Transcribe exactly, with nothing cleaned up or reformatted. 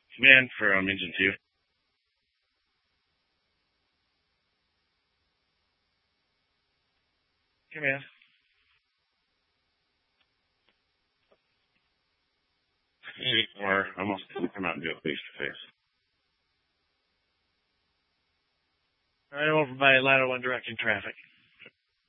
Command for um, engine two. Command. Or I'm almost going to come out and do it face to face. All right, over by ladder one directing traffic.